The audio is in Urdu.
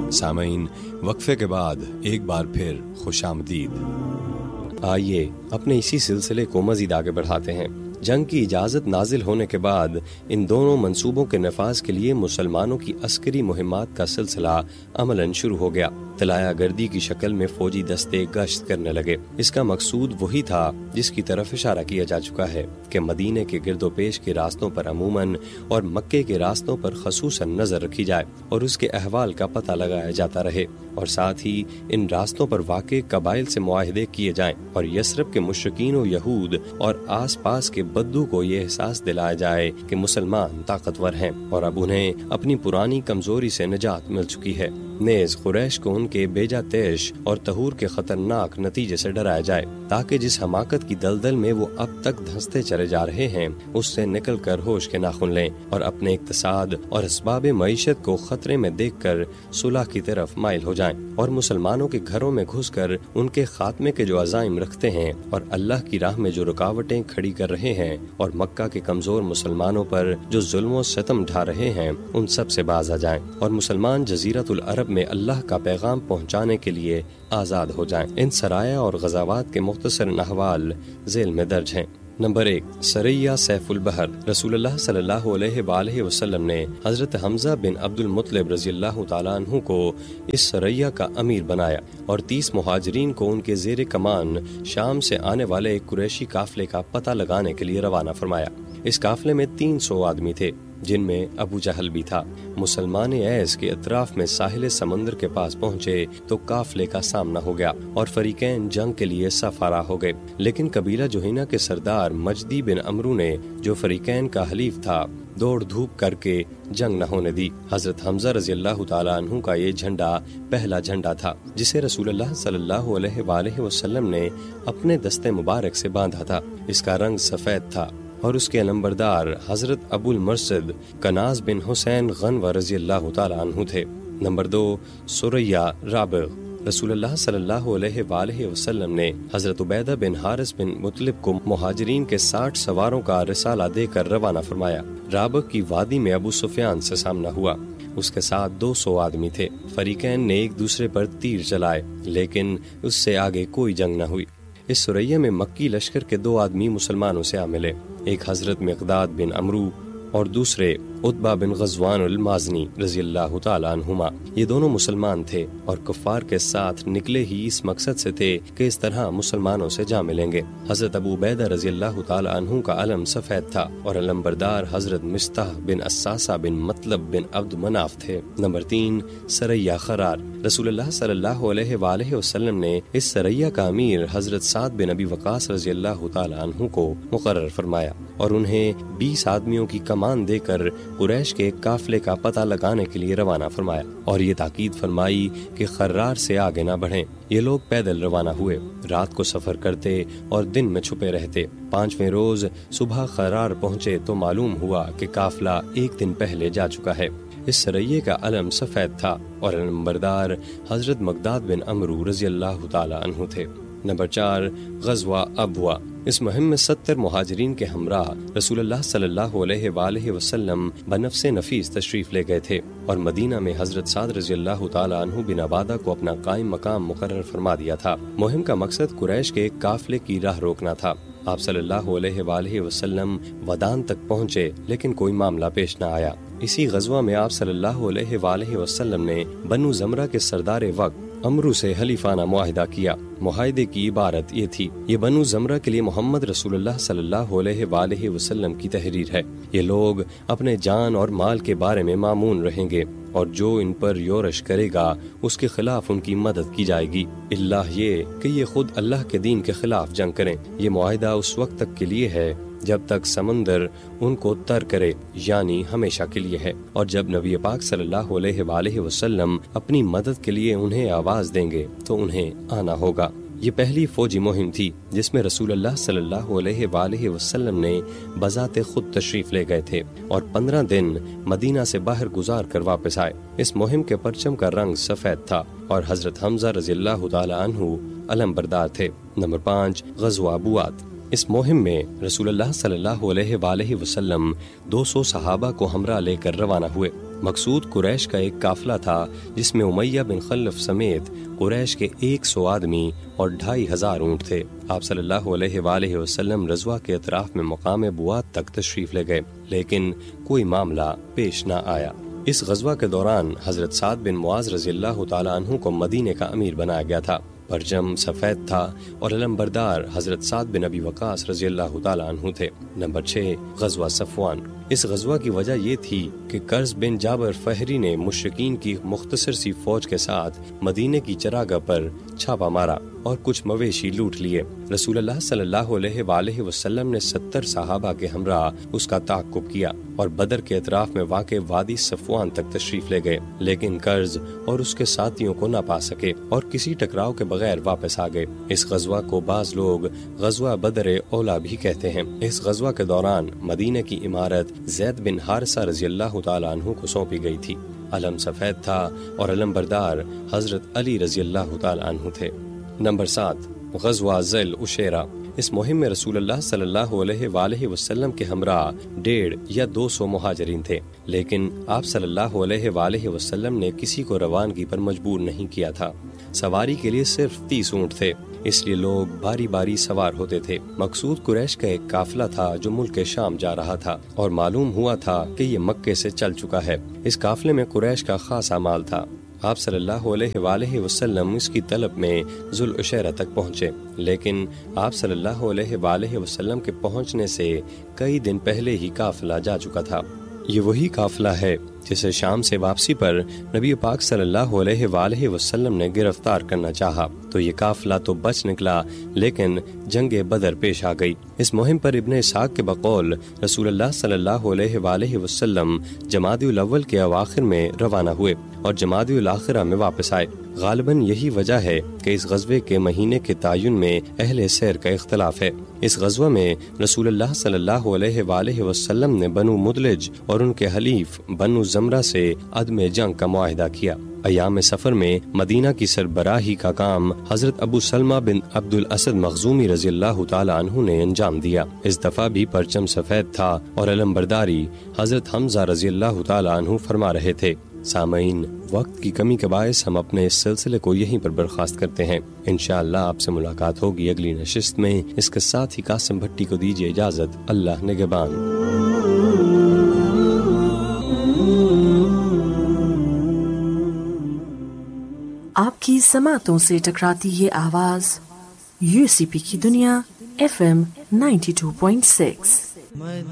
سامعین، وقفے کے بعد ایک بار پھر خوش آمدید۔ آئیے اپنے اسی سلسلے کو مزید آگے بڑھاتے ہیں۔ جنگ کی اجازت نازل ہونے کے بعد ان دونوں منصوبوں کے نفاذ کے لیے مسلمانوں کی عسکری مہمات کا سلسلہ عملاً شروع ہو گیا۔ طلایہ گردی کی شکل میں فوجی دستے گشت کرنے لگے۔ اس کا مقصود وہی تھا جس کی طرف اشارہ کیا جا چکا ہے کہ مدینے کے گرد و پیش کے راستوں پر عموماً اور مکے کے راستوں پر خصوصاً نظر رکھی جائے اور اس کے احوال کا پتہ لگایا جاتا رہے، اور ساتھ ہی ان راستوں پر واقع قبائل سے معاہدے کیے جائیں اور یثرب کے مشرکین و یہود اور آس پاس کے بدو کو یہ احساس دلایا جائے کہ مسلمان طاقتور ہیں اور اب انہیں اپنی پرانی کمزوری سے نجات مل چکی ہے۔ نیز قریش کو ان کے بیجا تیش اور تہور کے خطرناک نتیجے سے ڈرایا جائے تاکہ جس حماقت کی دلدل میں وہ اب تک دھنستے چلے جا رہے ہیں اس سے نکل کر ہوش کے ناخن لیں اور اپنے اقتصاد اور اسباب معیشت کو خطرے میں دیکھ کر صلح کی طرف مائل ہو جائیں اور مسلمانوں کے گھروں میں گھس کر ان کے خاتمے کے جو عزائم رکھتے ہیں اور اللہ کی راہ میں جو رکاوٹیں کھڑی کر رہے ہیں اور مکہ کے کمزور مسلمانوں پر جو ظلم و ستم ڈھا رہے ہیں ان سب سے باز آ جائیں اور مسلمان جزیرۃ العرب میں اللہ کا پیغام پہنچانے کے لیے آزاد ہو جائیں۔ ان سرایہ اور غزوات کے مختصر احوال ذیل میں درج ہیں۔ نمبر 1، سریہ سیف البحر۔ رسول اللہ صلی اللہ علیہ وآلہ وسلم نے حضرت حمزہ بن عبد المطلب رضی اللہ تعالیٰ عنہ کو اس سریہ کا امیر بنایا اور 30 مہاجرین کو ان کے زیر کمان شام سے آنے والے ایک قریشی قافلے کا پتہ لگانے کے لیے روانہ فرمایا۔ اس قافلے میں 300 آدمی تھے جن میں ابو جہل بھی تھا۔ مسلمان ایس کے اطراف میں ساحل سمندر کے پاس پہنچے تو قافلے کا سامنا ہو گیا اور فریقین جنگ کے لیے صف آرا ہو گئے، لیکن قبیلہ جوہینہ کے سردار مجدی بن عمرو نے جو فریقین کا حلیف تھا دوڑ دھوپ کر کے جنگ نہ ہونے دی۔ حضرت حمزہ رضی اللہ تعالیٰ عنہ کا یہ جھنڈا پہلا جھنڈا تھا جسے رسول اللہ صلی اللہ علیہ وآلہ وسلم نے اپنے دستے مبارک سے باندھا تھا۔ اس کا رنگ سفید تھا اور اس کے علمبردار حضرت ابو المرصد کناز بن حسین غنوہ رضی اللہ تعالیٰ عنہ تھے۔ نمبر 2، سریہ رابغ۔ رسول اللہ صلی اللہ علیہ وآلہ وسلم نے حضرت عبیدہ بن حارث بن مطلب کو مہاجرین کے 60 سواروں کا رسالہ دے کر روانہ فرمایا۔ رابغ کی وادی میں ابو سفیان سے سامنا ہوا، اس کے ساتھ 200 آدمی تھے۔ فریقین نے ایک دوسرے پر تیر چلائے لیکن اس سے آگے کوئی جنگ نہ ہوئی۔ اس سریہ میں مکی لشکر کے 2 آدمی مسلمانوں سے آ ملے، ایک حضرت مقداد بن عمرو اور دوسرے عتبہ بن غزوان المازنی رضی اللہ تعالیٰ عنہما۔ یہ دونوں مسلمان تھے اور کفار کے ساتھ نکلے ہی اس مقصد سے تھے کہ اس طرح مسلمانوں سے جا ملیں گے۔ حضرت ابو عبیدہ رضی اللہ تعالیٰ عنہ کا علم سفید تھا اور علمبردار حضرت مستح بن اساسہ بن مطلب بن عبد مناف تھے۔ نمبر 3، سریہ خرار۔ رسول اللہ صلی اللہ علیہ وآلہ وسلم نے اس سریہ کا امیر حضرت سعد بن ابی وقاص رضی اللہ تعالیٰ عنہ کو مقرر فرمایا اور انہیں 20 آدمیوں کی کمان دے کر قریش کے قافلے کا پتہ لگانے کے لیے روانہ فرمایا اور یہ تاکید فرمائی کہ خرار سے آگے نہ بڑھیں۔ یہ لوگ پیدل روانہ ہوئے، رات کو سفر کرتے اور دن میں چھپے رہتے۔ 5ویں روز صبح خرار پہنچے تو معلوم ہوا کہ قافلہ ایک دن پہلے جا چکا ہے۔ اس سریے کا علم سفید تھا اور علمبردار حضرت مقداد بن عمرو رضی اللہ تعالیٰ عنہ تھے۔ نمبر 4، غزوہ ابوا۔ اس مہم میں 70 مہاجرین کے ہمراہ رسول اللہ صلی اللہ علیہ وآلہ وسلم بنفس نفیس تشریف لے گئے تھے اور مدینہ میں حضرت سعد رضی اللہ تعالیٰ عنہ بن عبادہ کو اپنا قائم مقام مقرر فرما دیا تھا۔ مہم کا مقصد قریش کے قافلے کی راہ روکنا تھا۔ آپ صلی اللہ علیہ وآلہ وسلم ودان تک پہنچے لیکن کوئی معاملہ پیش نہ آیا۔ اسی غزوہ میں آپ صلی اللہ علیہ وآلہ وسلم نے بنو زمرہ کے سردار وقت عمرو سے حلیفانہ معاہدہ کیا۔ معاہدے کی عبارت یہ تھی، یہ بنو زمرہ کے لیے محمد رسول اللہ صلی اللہ علیہ وآلہ وسلم کی تحریر ہے۔ یہ لوگ اپنے جان اور مال کے بارے میں مامون رہیں گے اور جو ان پر یورش کرے گا اس کے خلاف ان کی مدد کی جائے گی، اللہ یہ کہ یہ خود اللہ کے دین کے خلاف جنگ کریں۔ یہ معاہدہ اس وقت تک کے لیے ہے جب تک سمندر ان کو تر کرے، یعنی ہمیشہ کے لیے ہے، اور جب نبی پاک صلی اللہ علیہ وآلہ وسلم اپنی مدد کے لیے انہیں آواز دیں گے تو انہیں آنا ہوگا۔ یہ پہلی فوجی مہم تھی جس میں رسول اللہ صلی اللہ علیہ وآلہ وسلم نے بذات خود تشریف لے گئے تھے اور 15 دن مدینہ سے باہر گزار کر واپس آئے۔ اس مہم کے پرچم کا رنگ سفید تھا اور حضرت حمزہ رضی اللہ تعالی عنہ علمبردار تھے۔ نمبر 5، غزوہ بوات۔ اس مہم میں رسول اللہ صلی اللہ علیہ وآلہ وسلم 200 صحابہ کو ہمراہ لے کر روانہ ہوئے۔ مقصود قریش کا ایک قافلہ تھا جس میں امیہ بن خلف سمیت قریش کے 100 آدمی اور 2500 اونٹ تھے۔ آپ صلی اللہ علیہ وآلہ وسلم رضوہ کے اطراف میں مقام بوات تک تشریف لے گئے، لیکن کوئی معاملہ پیش نہ آیا۔ اس غزوہ کے دوران حضرت سعد بن معاذ رضی اللہ تعالیٰ عنہ کو مدینے کا امیر بنایا گیا تھا۔ پرچم سفید تھا اور علمبردار حضرت سعد بن ابی وقاص رضی اللہ تعالیٰ عنہ تھے۔ نمبر 6، غزوہ صفوان۔ اس غزوہ کی وجہ یہ تھی کہ قرظ بن جابر فہری نے مشرکین کی مختصر سی فوج کے ساتھ مدینے کی چراگاہ پر چھاپا مارا اور کچھ مویشی لوٹ لیے۔ رسول اللہ صلی اللہ علیہ وآلہ وسلم نے 70 صحابہ کے ہمراہ اس کا تعاقب کیا اور بدر کے اطراف میں واقع وادی صفوان تک تشریف لے گئے، لیکن قرظ اور اس کے ساتھیوں کو نہ پا سکے اور کسی ٹکراؤ کے بغیر واپس آ گئے۔ اس غزوہ کو بعض لوگ غزوہ بدر اولا بھی کہتے ہیں۔ اس غزوہ کے دوران مدینے کی عمارت زید بن حارثہ رضی اللہ تعالیٰ عنہ کو سونپی گئی تھی۔ علم سفید تھا اور علمبردار حضرت علی رضی اللہ تعالیٰ عنہ تھے۔ نمبر 7، غزوہ ذی العشیرہ۔ اس مہم میں رسول اللہ صلی اللہ علیہ وآلہ وسلم کے ہمراہ 150 یا 200 مہاجرین تھے، لیکن آپ صلی اللہ علیہ وآلہ وسلم نے کسی کو روانگی پر مجبور نہیں کیا تھا۔ سواری کے لیے صرف 30 اونٹ تھے، اس لیے لوگ باری باری سوار ہوتے تھے۔ مقصود قریش کا ایک قافلہ تھا جو ملک شام جا رہا تھا اور معلوم ہوا تھا کہ یہ مکے سے چل چکا ہے۔ اس قافلے میں قریش کا خاصا مال تھا۔ آپ صلی اللہ علیہ وآلہ وسلم اس کی طلب میں ذو العشیرہ تک پہنچے، لیکن آپ صلی اللہ علیہ وآلہ وسلم کے پہنچنے سے کئی دن پہلے ہی قافلہ جا چکا تھا۔ یہ وہی قافلہ ہے جسے شام سے واپسی پر نبی پاک صلی اللہ علیہ وآلہ وسلم نے گرفتار کرنا چاہا، تو یہ قافلہ تو بچ نکلا، لیکن جنگ بدر پیش آ گئی۔ اس مہم پر ابن اسحاق کے بقول رسول اللہ صلی اللہ علیہ وآلہ وسلم جمادی الاول کے اواخر میں روانہ ہوئے اور جمادی الاخرہ میں واپس آئے۔ غالباً یہی وجہ ہے کہ اس غزوے کے مہینے کے تعین میں اہل سیر کا اختلاف ہے۔ اس غزوہ میں رسول اللہ صلی اللہ علیہ وآلہ وسلم نے بنو مدلج اور ان کے حلیف بنو زمرہ سے عدم جنگ کا معاہدہ کیا۔ ایام سفر میں مدینہ کی سربراہی کا کام حضرت ابو سلمہ بن عبد الاسد مخزومی رضی اللہ تعالی عنہ نے انجام دیا۔ اس دفعہ بھی پرچم سفید تھا اور علمبرداری حضرت حمزہ رضی اللہ تعالی عنہ فرما رہے تھے۔ سامعین، وقت کی کمی کے باعث ہم اپنے اس سلسلے کو یہیں پر برخاست کرتے ہیں۔ انشاءاللہ آپ سے ملاقات ہوگی اگلی نشست میں۔ اس کے ساتھ ہی قاسم بھٹی کو دیجیے اجازت۔ اللہ نگہبان۔ آپ کی سماعتوں سے ٹکراتی یہ آواز UCP کی دنیا FM 92.6